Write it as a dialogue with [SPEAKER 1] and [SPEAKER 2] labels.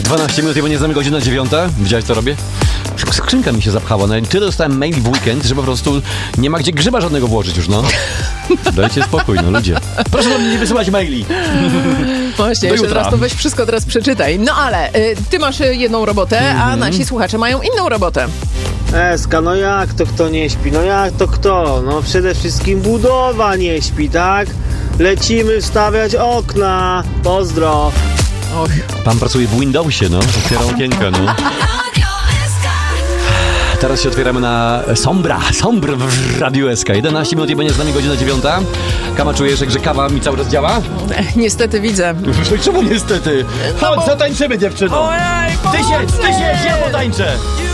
[SPEAKER 1] 12 minut, bo nie znamy godzina 9. Widziałeś, co robię? Skrzynka mi się zapchała. No, tyle dostałem maili w weekend, że po prostu nie ma gdzie grzyba żadnego włożyć już, no. Dajcie spokój, no ludzie. Proszę do mnie nie wysyłać maili.
[SPEAKER 2] Właśnie, jeszcze raz to weź wszystko teraz przeczytaj. No ale ty masz jedną robotę, a nasi słuchacze mają inną robotę.
[SPEAKER 3] Eska, no jak to kto nie śpi? No jak to kto? No przede wszystkim budowa nie śpi, tak? Lecimy wstawiać okna. Pozdro.
[SPEAKER 2] Och.
[SPEAKER 1] Pan pracuje w Windowsie, no. Otwiera okienka, no. Teraz się otwieramy na Sombr w Radiu SK. 11 minut i będzie z nami godzina 9. Kama, czujesz, że kawa mi cały czas działa?
[SPEAKER 2] Niestety widzę.
[SPEAKER 1] Czemu niestety? Chodź, zatańczymy, dziewczyno!
[SPEAKER 2] Ojej,
[SPEAKER 1] Ty się, ja potańczę!